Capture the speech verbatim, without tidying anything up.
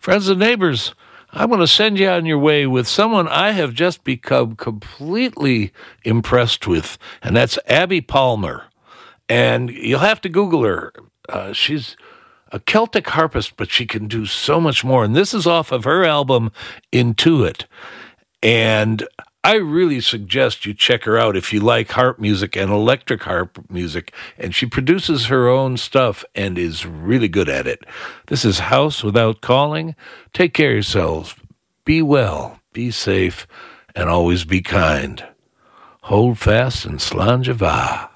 Friends and neighbors, I'm going to send you on your way with someone I have just become completely impressed with, and that's Abby Palmer. And you'll have to Google her. Uh, she's a Celtic harpist, but she can do so much more. And this is off of her album, Intuit. And I really suggest you check her out if you like harp music and electric harp music. And she produces her own stuff and is really good at it. This is House Without Calling. Take care of yourselves. Be well, be safe, and always be kind. Hold fast and slanjava.